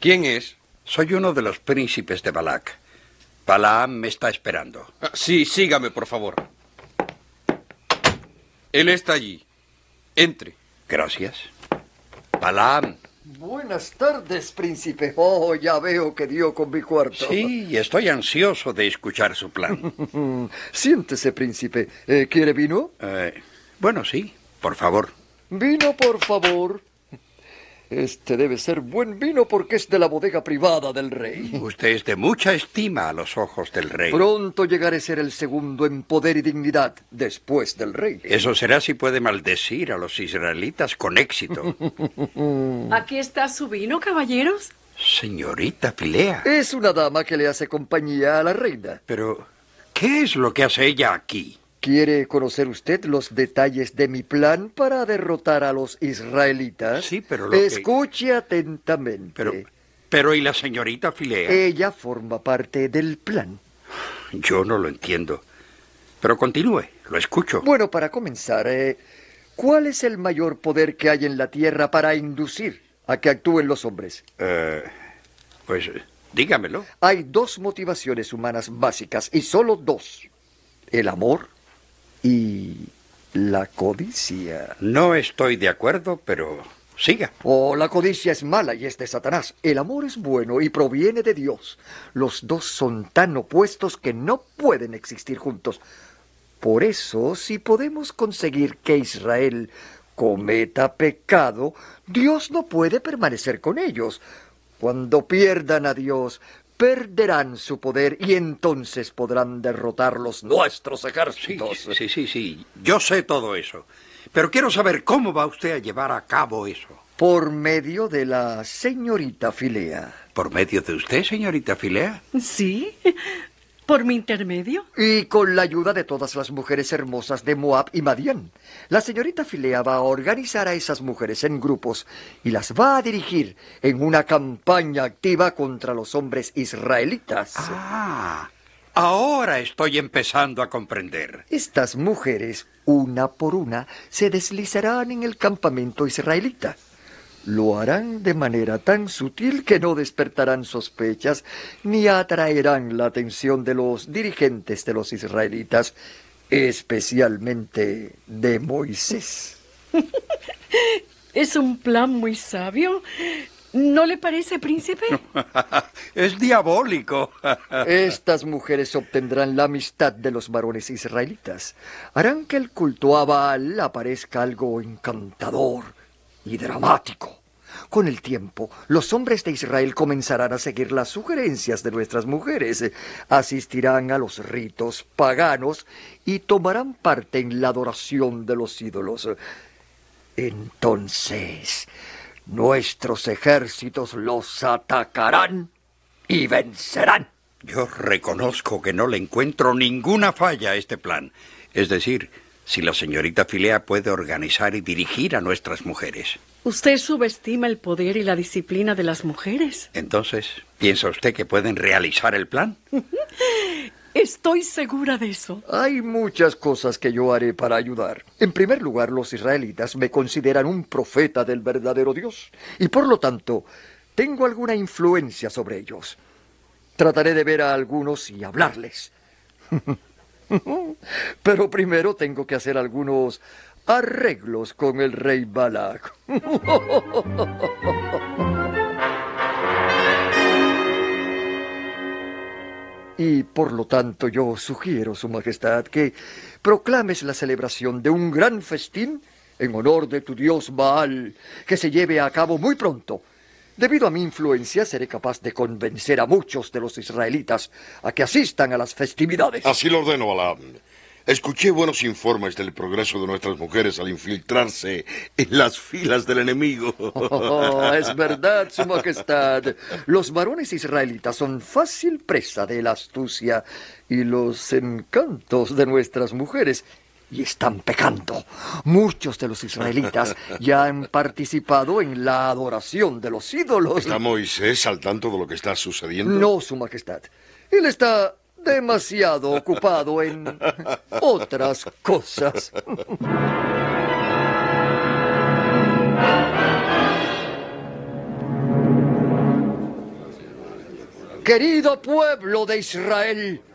¿Quién es? Soy uno de los príncipes de Balac. Balaam me está esperando. Sí, sígame, por favor. Él está allí. Entre. Gracias. Balaam. Buenas tardes, príncipe. Oh, ya veo que dio con mi cuarto. Sí, estoy ansioso de escuchar su plan. Siéntese, príncipe. ¿Quiere vino? Bueno, sí, por favor. Vino, por favor. Este debe ser buen vino porque es de la bodega privada del rey. Usted es de mucha estima a los ojos del rey. Pronto llegaré a ser el segundo en poder y dignidad después del rey. Eso será si puede maldecir a los israelitas con éxito. Aquí está su vino, caballeros. Señorita Filea. Es una dama que le hace compañía a la reina. Pero, ¿qué es lo que hace ella aquí? ¿Quiere conocer usted los detalles de mi plan para derrotar a los israelitas? Sí, pero Escuche atentamente. Pero ¿y la señorita Filea? Ella forma parte del plan. Yo no lo entiendo. Pero continúe, lo escucho. Bueno, para comenzar, ¿cuál es el mayor poder que hay en la tierra para inducir a que actúen los hombres? Pues, dígamelo. Hay dos motivaciones humanas básicas, y solo dos. El amor y la codicia. No estoy de acuerdo, pero siga. La codicia es mala y es de Satanás. El amor es bueno y proviene de Dios. Los dos son tan opuestos que no pueden existir juntos. Por eso, si podemos conseguir que Israel cometa pecado, Dios no puede permanecer con ellos. Cuando pierdan a Dios, perderán su poder y entonces podrán derrotarlos nuestros ejércitos. Sí. Yo sé todo eso. Pero quiero saber cómo va usted a llevar a cabo eso. Por medio de la señorita Filea. ¿Por medio de usted, señorita Filea? Sí, por mi intermedio. Y con la ayuda de todas las mujeres hermosas de Moab y Madián. La señorita Filea va a organizar a esas mujeres en grupos y las va a dirigir en una campaña activa contra los hombres israelitas. Ahora estoy empezando a comprender. Estas mujeres, una por una, se deslizarán en el campamento israelita. Lo harán de manera tan sutil que no despertarán sospechas ni atraerán la atención de los dirigentes de los israelitas, especialmente de Moisés. Es un plan muy sabio. ¿No le parece, príncipe? Es diabólico. Estas mujeres obtendrán la amistad de los varones israelitas. Harán que el culto a Baal aparezca algo encantador y dramático. Con el tiempo, los hombres de Israel comenzarán a seguir las sugerencias de nuestras mujeres, asistirán a los ritos paganos y tomarán parte en la adoración de los ídolos. Entonces, nuestros ejércitos los atacarán y vencerán. Yo reconozco que no le encuentro ninguna falla a este plan. Es decir, si la señorita Filea puede organizar y dirigir a nuestras mujeres. Usted subestima el poder y la disciplina de las mujeres. Entonces, ¿piensa usted que pueden realizar el plan? Estoy segura de eso. Hay muchas cosas que yo haré para ayudar. En primer lugar, los israelitas me consideran un profeta del verdadero Dios. Y por lo tanto, tengo alguna influencia sobre ellos. Trataré de ver a algunos y hablarles. Pero primero tengo que hacer algunos arreglos con el rey Balac. Y por lo tanto yo sugiero, Su Majestad, que proclames la celebración de un gran festín en honor de tu dios Baal, que se lleve a cabo muy pronto. Debido a mi influencia, seré capaz de convencer a muchos de los israelitas a que asistan a las festividades. Así lo ordeno, Balaam. Escuché buenos informes del progreso de nuestras mujeres al infiltrarse en las filas del enemigo. Es verdad, Su Majestad. Los varones israelitas son fácil presa de la astucia y los encantos de nuestras mujeres. Y están pecando. Muchos de los israelitas ya han participado en la adoración de los ídolos. ¿Está Moisés al tanto de lo que está sucediendo? No, Su Majestad. Él está demasiado ocupado en otras cosas. Querido pueblo de Israel,